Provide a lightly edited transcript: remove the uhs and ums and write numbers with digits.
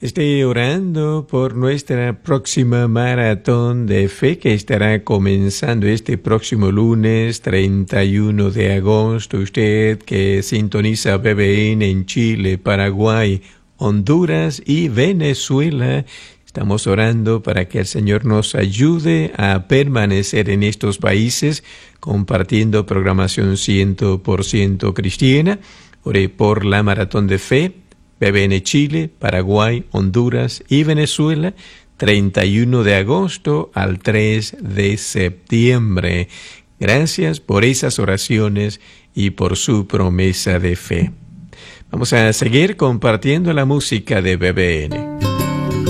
Estoy orando por nuestra próxima maratón de fe que estará comenzando este próximo lunes 31 de agosto. Usted que sintoniza BBN en Chile, Paraguay, Honduras y Venezuela, estamos orando para que el Señor nos ayude a permanecer en estos países compartiendo programación 100% cristiana. Ore por la maratón de fe. BBN Chile, Paraguay, Honduras y Venezuela, 31 de agosto al 3 de septiembre. Gracias por esas oraciones y por su promesa de fe. Vamos a seguir compartiendo la música de BBN.